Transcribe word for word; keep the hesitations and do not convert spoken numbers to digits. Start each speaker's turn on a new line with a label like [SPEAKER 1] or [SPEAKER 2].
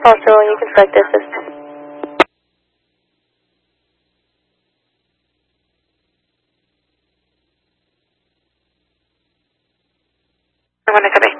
[SPEAKER 1] Also, you can start the assist. I want to come in.